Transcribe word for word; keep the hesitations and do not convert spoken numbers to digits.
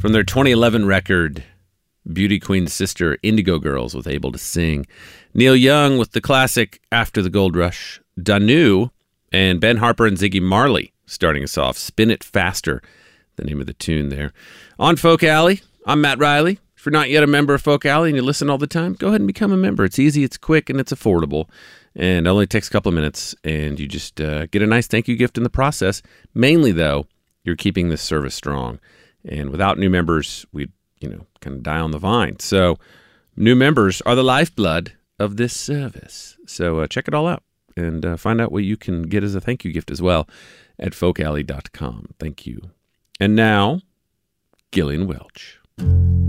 from their twenty eleven record, Beauty Queen's sister, Indigo Girls, with Able to Sing. Neil Young with the classic After the Gold Rush, Danu, and Ben Harper and Ziggy Marley starting us off, Spin It Faster, the name of the tune there. On Folk Alley, I'm Matt Riley. If you're not yet a member of Folk Alley and you listen all the time, go ahead and become a member. It's easy, it's quick, and it's affordable. And it only takes a couple of minutes, and you just uh, get a nice thank you gift in the process. Mainly, though, you're keeping this service strong. And without new members, we'd, you know, kind of die on the vine. So new members are the lifeblood of this service. So uh, check it all out and uh, find out what you can get as a thank you gift as well at folk alley dot com. Thank you. And now, Gillian Welch.